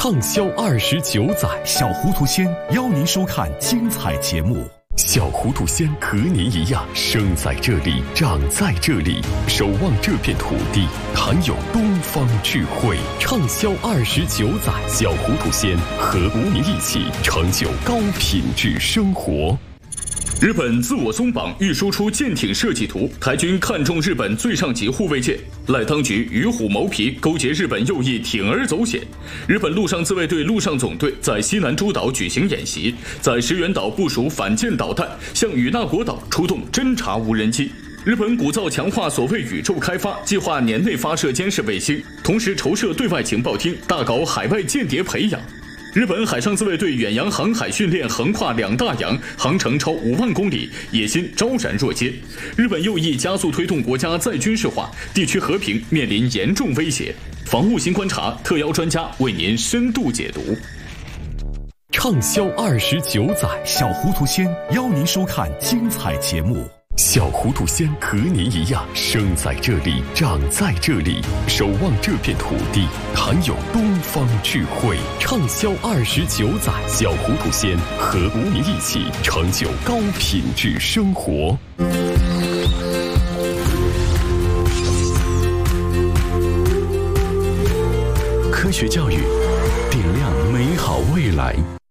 畅销29载， 小糊涂仙邀您收看精彩节目。 小糊涂仙和您一样，生在这里，长在这里，守望这片土地，含有东方智慧。畅销29载，小糊涂仙和您一起成就高品质生活。 日本自我松绑欲输出舰艇设计图，台军看中日本最上级护卫舰，赖当局与虎谋皮，勾结日本右翼铤而走险。日本陆上自卫队陆上总队在西南诸岛举行演习，在石垣岛部署反舰导弹，向与那国岛出动侦察无人机。日本鼓噪强化所谓宇宙开发，计划年内发射监视卫星，同时筹设对外情报厅，大搞海外间谍培养。日本海上自卫队远洋航海训练横跨2大洋，航程超5万公里，野心昭然若揭。日本右翼加速推动国家再军事化，地区和平面临严重威胁。防务新观察特邀专家为您深度解读。 畅销29载， 小糊涂仙邀您收看精彩节目。 小糊涂仙和您一样，生在这里，长在这里，守望这片土地，含有东方智慧。畅销29载，小糊涂仙和您一起成就高品质生活。 科学教育，点亮美好未来。